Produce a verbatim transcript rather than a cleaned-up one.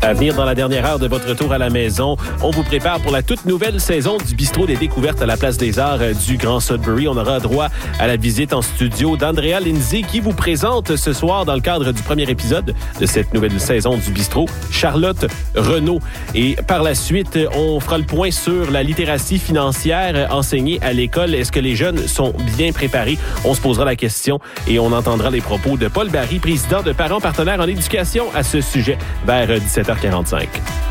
À venir dans la dernière heure de votre retour à la maison, on vous prépare pour la toute nouvelle saison du Bistrot des Découvertes à la Place des Arts du Grand Sudbury. On aura droit à la visite en studio d'Andrea Lindsay qui vous présente ce soir, dans le cadre du premier épisode de cette nouvelle saison du Bistrot, Charlotte Renaud. Et par la suite, on fera le point sur la littératie financière enseignée à l'école. Est-ce que les jeunes sont bien préparés? On se posera la question et on entendra les propos de Paul Barry, président de Parents partenaires en éducation, à ce sujet vers dix-sept heures quarante-cinq.